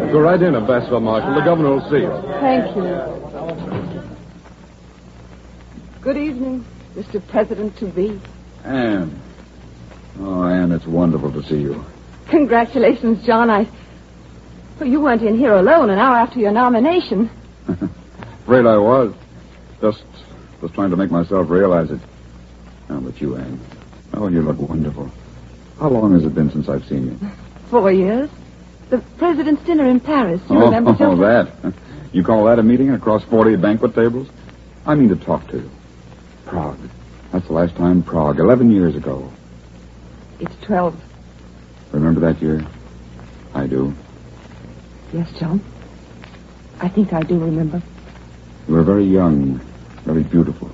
Go right in, Ambassador Marshall. The governor will see you. Thank you. Good evening, Mr. President-to-be. Anne. Oh, Anne, it's wonderful to see you. Congratulations, John. Well, you weren't in here alone an hour after your nomination. Afraid I was. Just trying to make myself realize it. How about you, Anne? Oh, you look wonderful. How long has it been since I've seen you? 4 years. The President's dinner in Paris. You remember? Oh, that. You call that a meeting across 40 banquet tables? I mean to talk to you. Prague. That's the last time Prague, 11 years ago. It's 12. Remember that year? I do. Yes, John. I think I do remember. You were very young, very beautiful,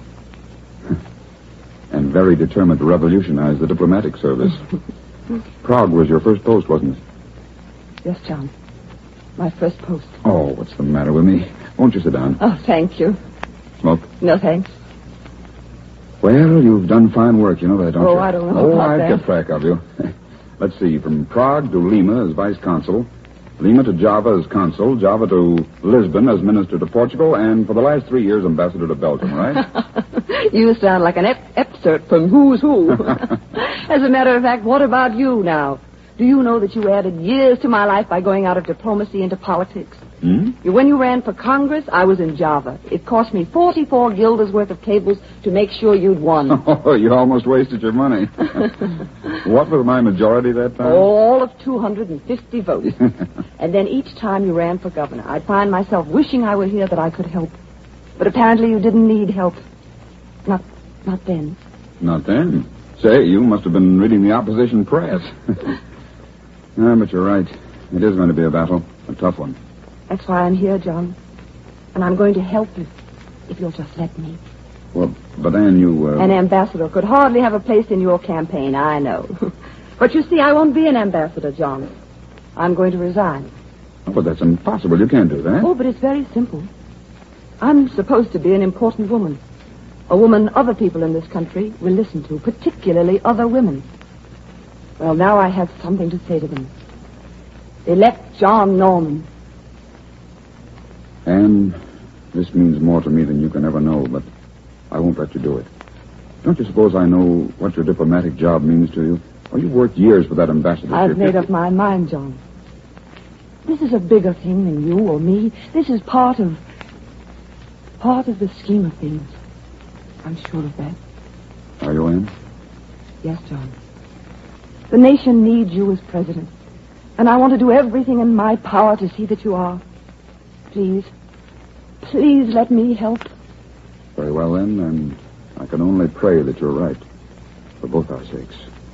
and very determined to revolutionize the diplomatic service. Prague was your first post, wasn't it? Yes, John. My first post. Oh, what's the matter with me? Won't you sit down? Oh, thank you. Smoke? No, thanks. Well, you've done fine work, you know that, don't you? Oh, I don't know about I that. get track of you. Let's see, from Prague to Lima as vice consul, Lima to Java as consul, Java to Lisbon as minister to Portugal, and for the last 3 years, ambassador to Belgium, right? You sound like an excerpt from Who's Who. As a matter of fact, what about you now? Do you know that you added years to my life by going out of diplomacy into politics? Hmm? When you ran for Congress, I was in Java. It cost me 44 guilders worth of cables to make sure you'd won. Oh, you almost wasted your money. What was my majority that time? All of 250 votes. And then each time you ran for governor, I'd find myself wishing I were here that I could help. But apparently you didn't need help. Not then. Not then. Say, you must have been reading the opposition press. But you're right. It is going to be a battle. A tough one. That's why I'm here, John. And I'm going to help you, if you'll just let me. Well, but Anne, you... An ambassador could hardly have a place in your campaign, I know. But you see, I won't be an ambassador, John. I'm going to resign. Oh, but that's impossible. You can't do that. Oh, but it's very simple. I'm supposed to be an important woman. A woman other people in this country will listen to, particularly other women. Well, now I have something to say to them. Elect John Norman. Anne, this means more to me than you can ever know, but I won't let you do it. Don't you suppose I know what your diplomatic job means to you? Well, you've worked years for that ambassadorship. I've made up my mind, John. This is a bigger thing than you or me. This is part of the scheme of things. I'm sure of that. Are you, Anne? Yes, John. The nation needs you as president. And I want to do everything in my power to see that you are. Please let me help. Very well, then, and I can only pray that you're right. For both our sakes.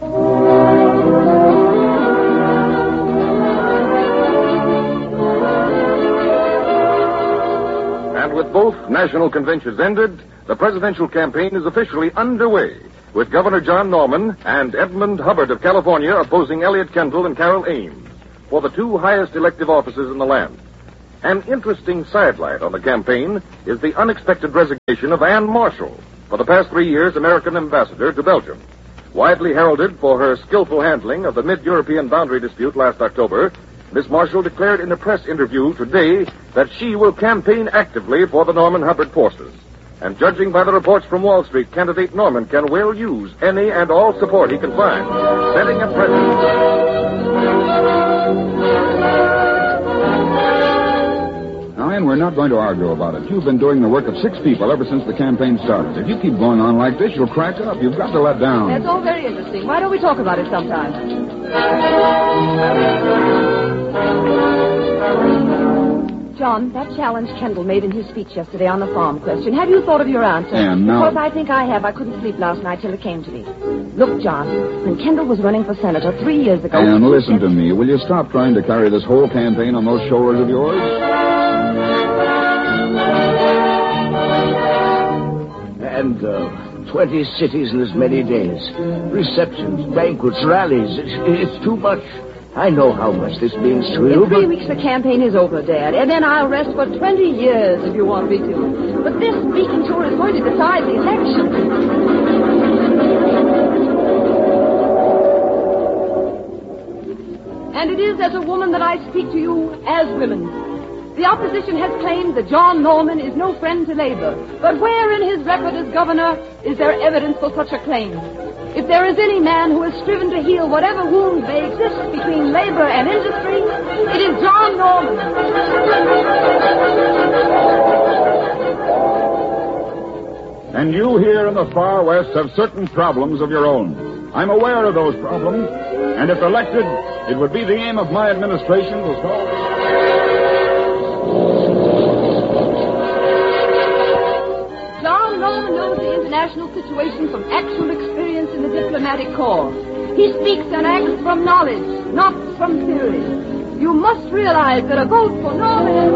And with both national conventions ended, the presidential campaign is officially underway, with Governor John Norman and Edmund Hubbard of California opposing Elliott Kendall and Carol Ames for the two highest elective offices in the land. An interesting sidelight on the campaign is the unexpected resignation of Anne Marshall, for the past 3 years American ambassador to Belgium. Widely heralded for her skillful handling of the mid-European boundary dispute last October, Miss Marshall declared in a press interview today that she will campaign actively for the Norman Hubbard forces. And judging by the reports from Wall Street, candidate Norman can well use any and all support he can find, setting a precedent. Now, Anne, we're not going to argue about it. You've been doing the work of 6 people ever since the campaign started. If you keep going on like this, you'll crack up. You've got to let down. That's all very interesting. Why don't we talk about it sometime? John, that challenge Kendall made in his speech yesterday on the farm question. Have you thought of your answer? Anne, now... Because I think I have. I couldn't sleep last night till it came to me. Look, John, when Kendall was running for senator 3 years ago... Anne, listen to me. Will you stop trying to carry this whole campaign on those shoulders of yours? And 20 cities in as many days. Receptions, banquets, rallies. It's too much. I know how much this means to you, In 3 weeks the campaign is over, Dad, and then I'll rest for 20 years if you want me to. But this speaking tour is going to decide the election. And it is as a woman that I speak to you as women. The opposition has claimed that John Norman is no friend to Labor. But where in his record as governor is there evidence for such a claim? If there is any man who has striven to heal whatever wounds may exist between labor and industry, it is John Norman. And you here in the far west have certain problems of your own. I'm aware of those problems, and if elected, it would be the aim of my administration to solve them. John Norman knows the international situation from actual experience in the diplomatic corps. He speaks and acts from knowledge, not from theory. You must realize that a vote for Norman and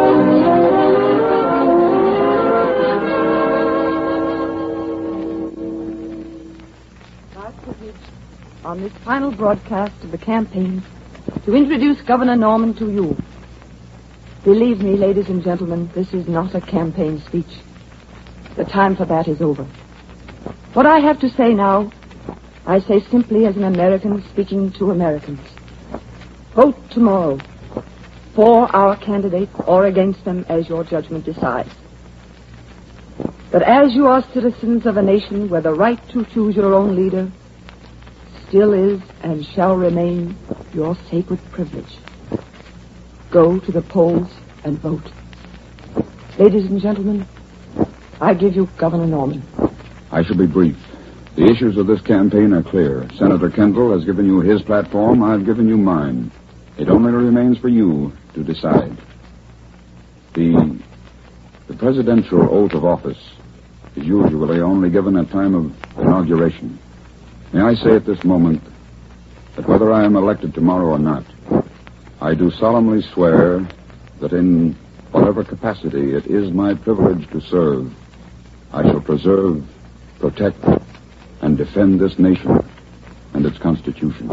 on this final broadcast of the campaign to introduce Governor Norman to you. Believe me, ladies and gentlemen, this is not a campaign speech. The time for that is over. What I have to say now, I say simply as an American speaking to Americans. Vote tomorrow for our candidate or against them as your judgment decides. But as you are citizens of a nation where the right to choose your own leader still is and shall remain your sacred privilege, go to the polls and vote. Ladies and gentlemen, I give you Governor Norman. I shall be brief. The issues of this campaign are clear. Senator Kendall has given you his platform. I've given you mine. It only remains for you to decide. The presidential oath of office is usually only given at time of inauguration. May I say at this moment that whether I am elected tomorrow or not, I do solemnly swear that in whatever capacity it is my privilege to serve, I shall preserve, protect, and defend this nation and its Constitution.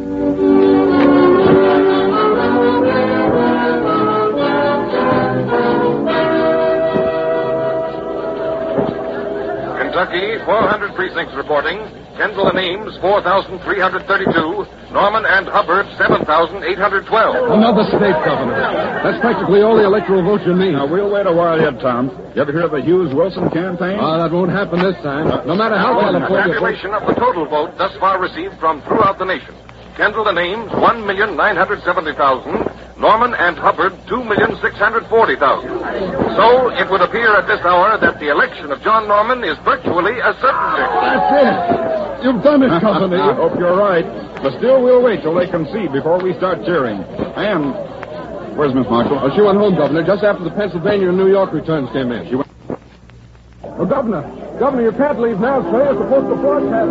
Kentucky, 400 precincts reporting. Kendall and Ames, 4,332. Norman and Hubbard, 7,812. Another state governor. That's practically all the electoral votes you need. Now, we'll wait a while yet, Tom. You ever hear of the Hughes-Wilson campaign? That won't happen this time. No matter how A California... tabulation of the total vote thus far received from throughout the nation. Kendall and Ames, 1,970,000. Norman and Hubbard, 2,640,000. So it would appear at this hour that the election of John Norman is virtually a certainty. That's it. You've done it, Company. I hope you're right. But still, we'll wait till they concede before we start cheering. And where's Miss Marshall? She went home, Governor, just after the Pennsylvania and New York returns came in. She went... Oh, Governor, you can't leave now, sir. You're supposed to broadcast.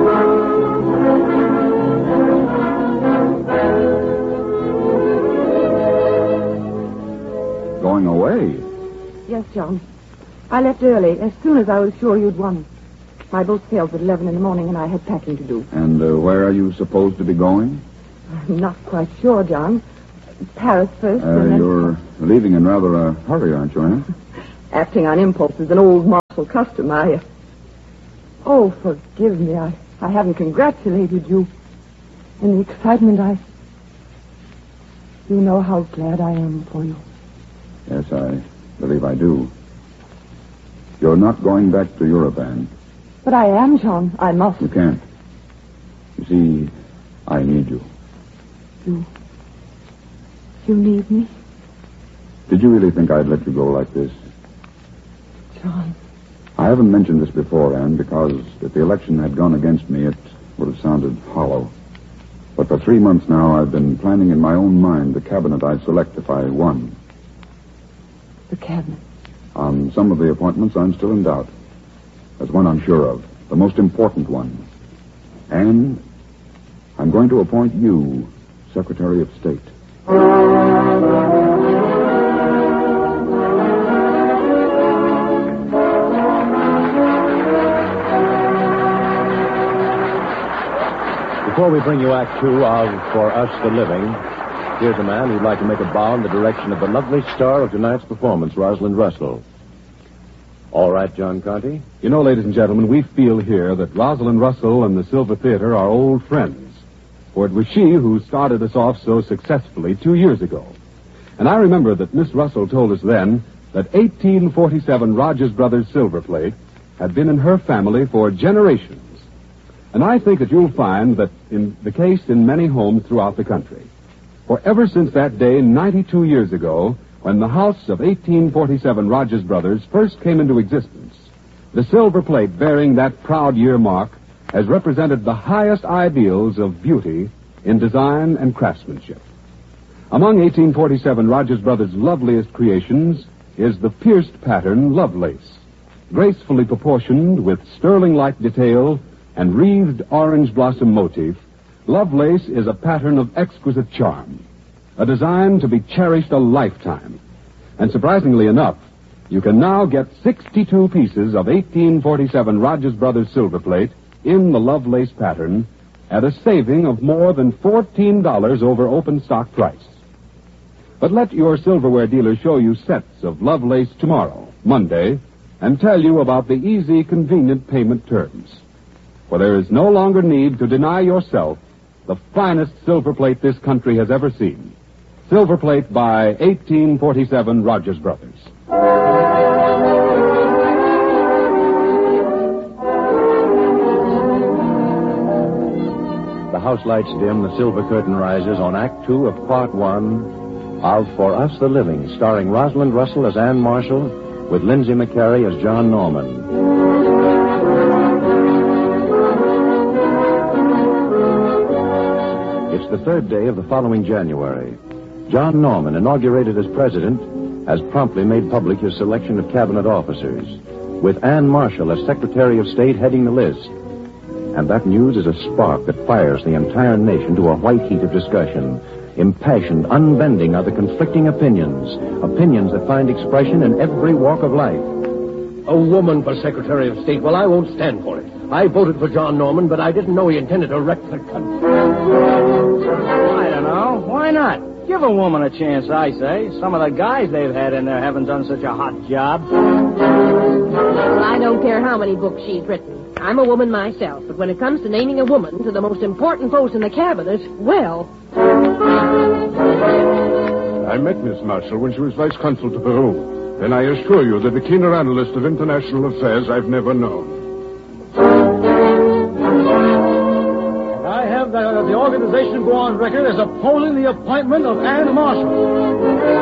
Going away? Yes, John. I left early, as soon as I was sure you'd won. My boat sailed at 11 in the morning, and I had packing to do. And where are you supposed to be going? I'm not quite sure, John. Paris first, and then... You're leaving in rather a hurry, aren't you, eh? Acting on impulse is an old martial custom. Oh, forgive me. I haven't congratulated you. In the excitement, You know how glad I am for you. Yes, I believe I do. You're not going back to Europe, Anne. But I am, John. I must. You can't. You see, I need you. You need me? Did you really think I'd let you go like this? John. I haven't mentioned this before, Anne, because if the election had gone against me, it would have sounded hollow. But for 3 months now, I've been planning in my own mind the cabinet I'd select if I won. The cabinet? On some of the appointments, I'm still in doubt. There's one I'm sure of, the most important one. And I'm going to appoint you Secretary of State. Before we bring you Act Two of For Us the Living, here's a man who'd like to make a bow in the direction of the lovely star of tonight's performance, Rosalind Russell. All right, John Conte? You know, ladies and gentlemen, we feel here that Rosalind Russell and the Silver Theater are old friends. for it was she who started us off so successfully 2 years ago. And I remember that Miss Russell told us then that 1847 Rogers Brothers silver plate had been in her family for generations. And I think that you'll find that in the case in many homes throughout the country. For ever since that day 92 years ago, when the house of 1847 Rogers Brothers first came into existence, the silver plate bearing that proud year mark has represented the highest ideals of beauty in design and craftsmanship. Among 1847 Rogers Brothers' loveliest creations is the pierced pattern Lovelace, gracefully proportioned with sterling-like detail and wreathed orange blossom motif. Lovelace is a pattern of exquisite charm, a design to be cherished a lifetime. And surprisingly enough, you can now get 62 pieces of 1847 Rogers Brothers silver plate in the Lovelace pattern at a saving of more than $14 over open stock price. But let your silverware dealer show you sets of Lovelace tomorrow, Monday, and tell you about the easy, convenient payment terms. For there is no longer need to deny yourself the finest silver plate this country has ever seen. Silver plate by 1847 Rogers Brothers. The house lights dim, the silver curtain rises on Act 2 of Part 1 of For Us the Living, starring Rosalind Russell as Anne Marshall, with Lindsay McCary as John Norman. It's the third day of the following January. John Norman, inaugurated as president, has promptly made public his selection of cabinet officers, with Anne Marshall as Secretary of State heading the list. And that news is a spark that fires the entire nation to a white heat of discussion. Impassioned, unbending are the conflicting opinions that find expression in every walk of life. A woman for Secretary of State? Well, I won't stand for it. I voted for John Norman, but I didn't know he intended to wreck the country. I don't know. Why not? Give a woman a chance, I say. Some of the guys they've had in there haven't done such a hot job. Well, I don't care how many books she's written. I'm a woman myself, but when it comes to naming a woman to the most important post in the cabinet, well... I met Miss Marshall when she was vice consul to Peru, and I assure you that a keener analyst of international affairs I've never known. I have the organization go on record as opposing the appointment of Anne Marshall.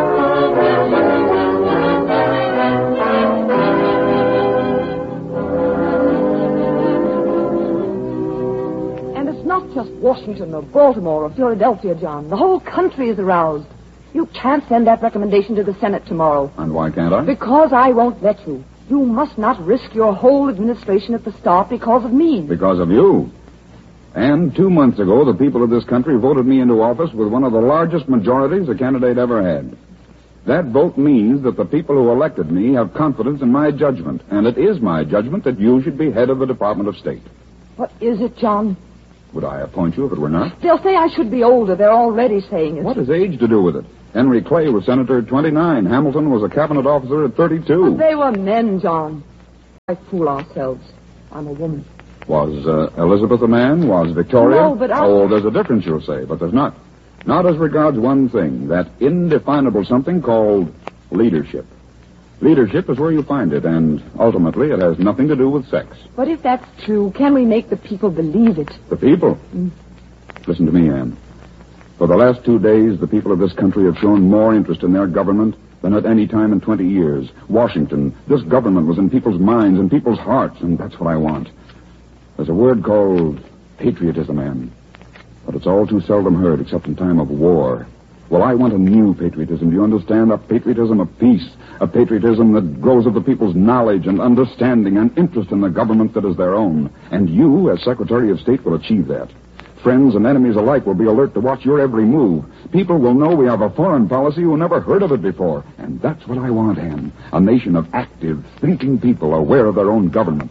Not just Washington or Baltimore or Philadelphia, John. The whole country is aroused. You can't send that recommendation to the Senate tomorrow. And why can't I? Because I won't let you. You must not risk your whole administration at the start because of me. Because of you. And 2 months ago, the people of this country voted me into office with one of the largest majorities a candidate ever had. That vote means that the people who elected me have confidence in my judgment, and it is my judgment that you should be head of the Department of State. What is it, John? Would I appoint you if it were not? They'll say I should be older. They're already saying it. What has age to do with it? Henry Clay was senator at 29. Hamilton was a cabinet officer at 32. But they were men, John. I fool ourselves. I'm a woman. Was Elizabeth a man? Was Victoria? No, but Oh, there's a difference, you'll say, but there's not. Not as regards one thing, that indefinable something called leadership. Leadership is where you find it, and ultimately it has nothing to do with sex. But if that's true, can we make the people believe it? The people? Listen to me, Anne. For the last 2 days, the people of this country have shown more interest in their government than at any time in 20 years. Washington, this government was in people's minds and people's hearts, and that's what I want. There's a word called patriotism, Anne. But it's all too seldom heard except in time of war. Well, I want a new patriotism, do you understand? A patriotism of peace. A patriotism that grows of the people's knowledge and understanding and interest in the government that is their own. And you, as Secretary of State, will achieve that. Friends and enemies alike will be alert to watch your every move. People will know we have a foreign policy who never heard of it before. And that's what I want, Anne. A nation of active, thinking people aware of their own government.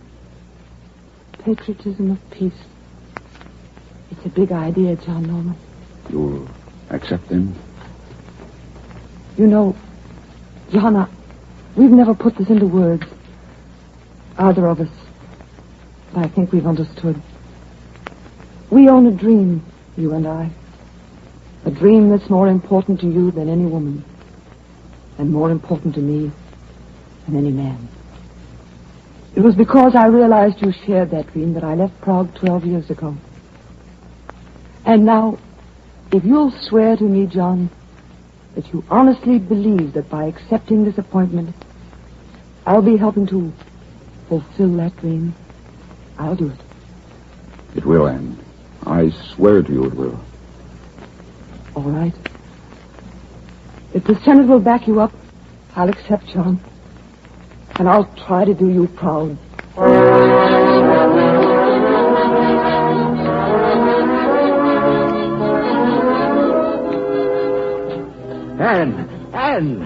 Patriotism of peace. It's a big idea, John Norman. You'll accept them? You know, John, we've never put this into words. Either of us. But I think we've understood. We own a dream. You and I. A dream that's more important to you than any woman. And more important to me than any man. It was because I realized you shared that dream that I left Prague 12 years ago. And now, if you'll swear to me, John, that you honestly believe that by accepting this appointment, I'll be helping to fulfill that dream, I'll do it. It will, Anne. I swear to you it will. All right. If the Senate will back you up, I'll accept, John. And I'll try to do you proud. Anne!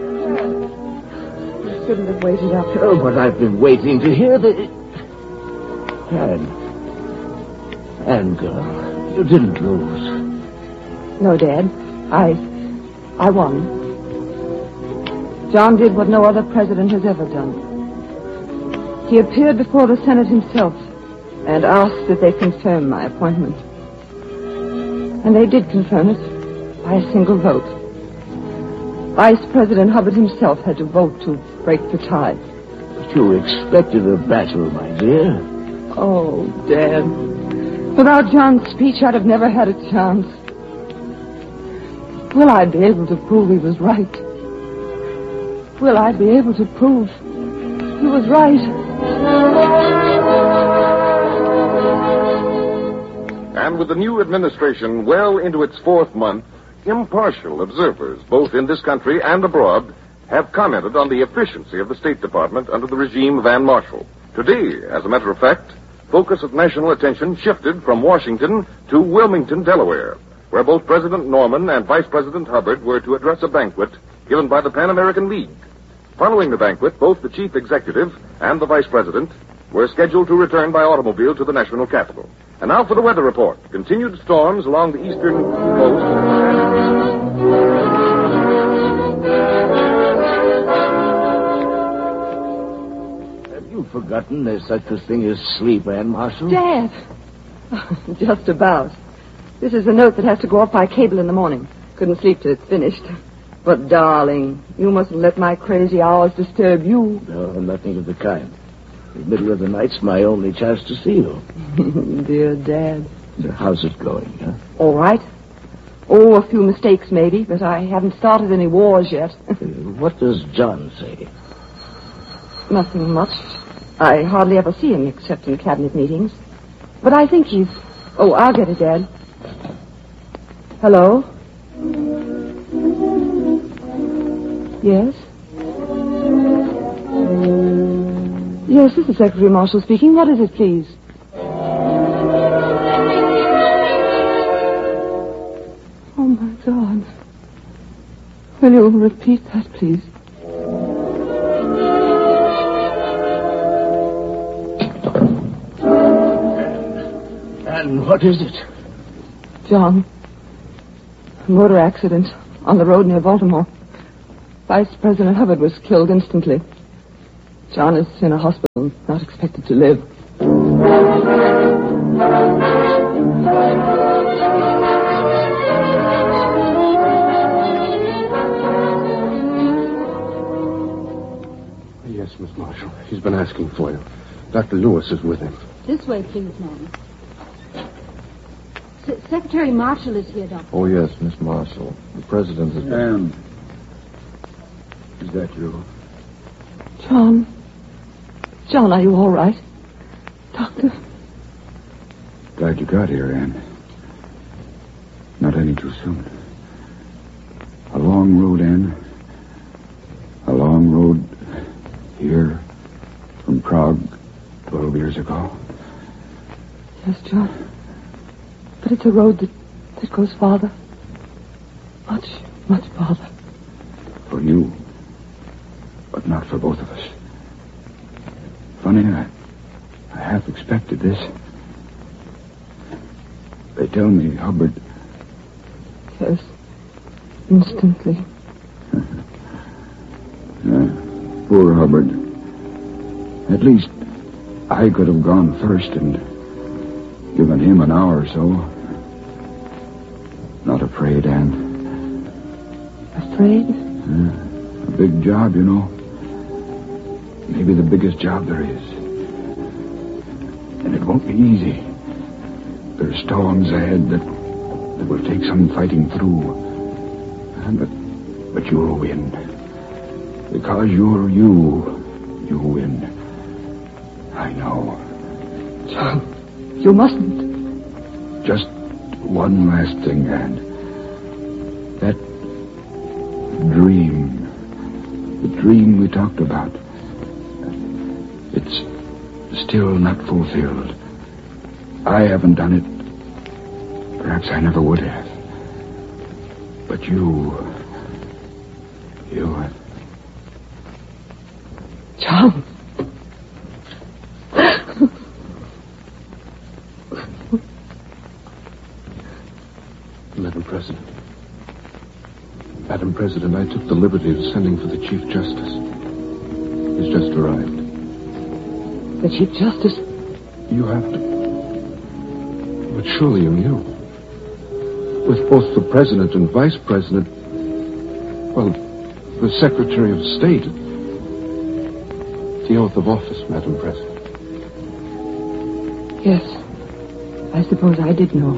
You shouldn't have waited up. Oh, but I've been waiting to hear the... Anne, girl, you didn't lose. No, Dad. I won. John did what no other president has ever done. He appeared before the Senate himself and asked that they confirm my appointment. And they did confirm it by a single vote. Vice President Hubbard himself had to vote to break the tie. But you expected a battle, my dear. Oh, Dad. Without John's speech, I'd have never had a chance. Will I be able to prove he was right? Will I be able to prove he was right? And with the new administration well into its fourth month, impartial observers, both in this country and abroad, have commented on the efficiency of the State Department under the regime of Anne Marshall. Today, as a matter of fact, focus of national attention shifted from Washington to Wilmington, Delaware, where both President Norman and Vice President Hubbard were to address a banquet given by the Pan American League. Following the banquet, both the chief executive and the vice president were scheduled to return by automobile to the national capital. And now for the weather report. Continued storms along the eastern coast. Have you forgotten there's such a thing as sleep, Anne Marshall? Dad! Just about. This is a note that has to go off by cable in the morning. Couldn't sleep till it's finished. But, darling, you mustn't let my crazy hours disturb you. No, nothing of the kind. The middle of the night's my only chance to see you. Dear Dad. So how's it going, huh? All right. Oh, a few mistakes, maybe, but I haven't started any wars yet. What does John say? Nothing much. I hardly ever see him except in cabinet meetings. But I think he's... Oh, I'll get it, Dad. Hello? Yes? Yes, this is Secretary Marshall speaking. What is it, please? Oh, my God. Will you repeat that, please? And what is it? John. A motor accident on the road near Baltimore. Vice President Hubbard was killed instantly. John is in a hospital, not expected to live. Yes, Miss Marshall. He's been asking for you. Dr. Lewis is with him. This way, please, Norman. Secretary Marshall is here, Doctor. Oh, yes, Miss Marshall. The president has been... Anne. Is that you? John. John, are you all right? Doctor? Glad you got here, Anne. Not any too soon. A long road, Anne. A long road here from Prague 12 years ago. Yes, John. But it's a road that goes farther. Much, much farther. For you. But not for both of us. Funny, I half expected this. They tell me Hubbard... Yes. Instantly. Poor Hubbard. At least I could have gone first and given him an hour or so. Not afraid, Anne. Afraid? A big job, you know. Maybe the biggest job there is. And it won't be easy. There's storms ahead that will take some fighting through. But you'll win. Because you're you. You win. I know. John, you mustn't. Just one last thing, Anne. That dream. The dream we talked about. It's still not fulfilled. I haven't done it. Perhaps I never would have. But you... John. Madam President, I took the liberty of sending for the Chief Justice. He's just arrived. The Chief Justice? You have to... But surely you knew. With both the President and Vice President... Well, the Secretary of State... The oath of office, Madam President. Yes. I suppose I did know.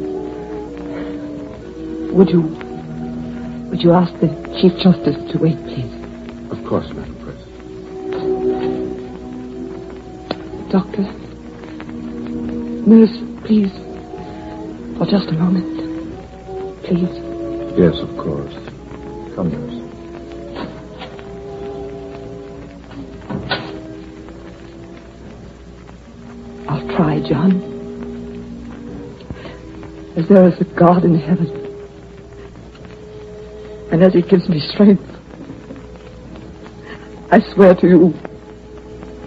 Would you ask the Chief Justice to wait, please? Of course, Madam President. Doctor. Nurse, please. For just a moment. Please. Yes, of course. Come, nurse. I'll try, John. As there is a God in heaven, and as he gives me strength, I swear to you